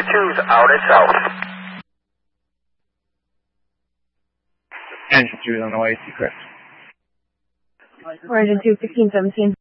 2's out at south. Engine 2 is on the way, correct. Engine 2, 1517.